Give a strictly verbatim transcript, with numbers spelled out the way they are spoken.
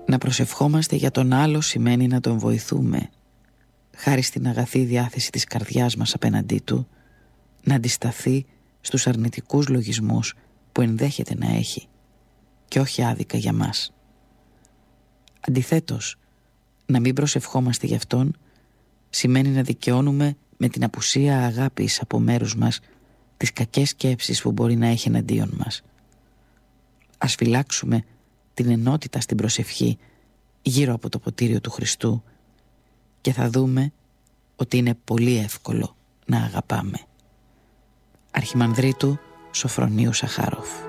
Να προσευχόμαστε για τον άλλο σημαίνει να τον βοηθούμε, χάρη στην αγαθή διάθεση της καρδιάς μας απέναντί του, να αντισταθεί στους αρνητικούς λογισμούς που ενδέχεται να έχει και όχι άδικα για μας. Αντιθέτως, να μην προσευχόμαστε γι' αυτόν σημαίνει να δικαιώνουμε με την απουσία αγάπης από μέρους μας τις κακές σκέψεις που μπορεί να έχει εναντίον μας. Ας φυλάξουμε την ενότητα στην προσευχή γύρω από το ποτήριο του Χριστού και θα δούμε ότι είναι πολύ εύκολο να αγαπάμε. Αρχιμανδρίτου Σοφρονίου Σαχάροφ.